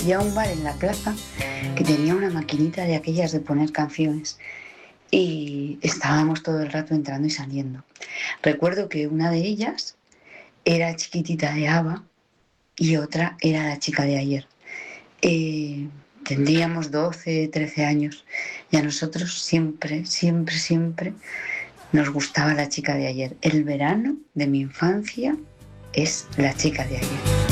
había un bar en la plaza que tenía una maquinita de aquellas de poner canciones y estábamos todo el rato entrando y saliendo. Recuerdo que una de ellas era Chiquitita de ABBA y otra era La chica de ayer. Eh, Tendríamos 12, 13 años y a nosotros siempre, siempre, siempre nos gustaba La chica de ayer. El verano de mi infancia es La chica de ayer.